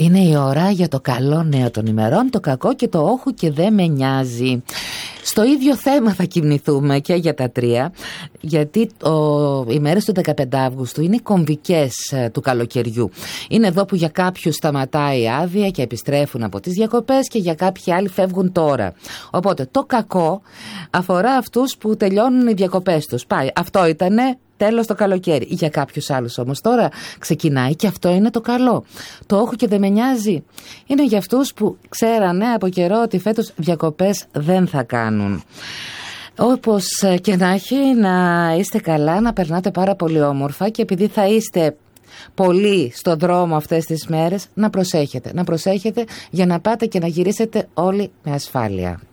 Είναι η ώρα για το καλό νέο των ημερών, το κακό και το όχου και δεν με νοιάζει. Στο ίδιο θέμα θα κινηθούμε και για τα τρία, γιατί οι μέρες του 15 Αύγουστου είναι οι κομβικές του καλοκαιριού. Είναι εδώ που για κάποιους σταματάει η άδεια και επιστρέφουν από τις διακοπές και για κάποιοι άλλοι φεύγουν τώρα. Οπότε το κακό αφορά αυτούς που τελειώνουν οι διακοπές τους. Πάει, αυτό ήτανε. Τέλος το καλοκαίρι. Για κάποιους άλλους όμως τώρα ξεκινάει και αυτό είναι το καλό. Το όχου και δεν με νοιάζει είναι για αυτούς που ξέρανε από καιρό ότι φέτος διακοπές δεν θα κάνουν. Όπως και να έχει, να είστε καλά, να περνάτε πάρα πολύ όμορφα και επειδή θα είστε πολύ στον δρόμο αυτές τις μέρες, να προσέχετε για να πάτε και να γυρίσετε όλοι με ασφάλεια.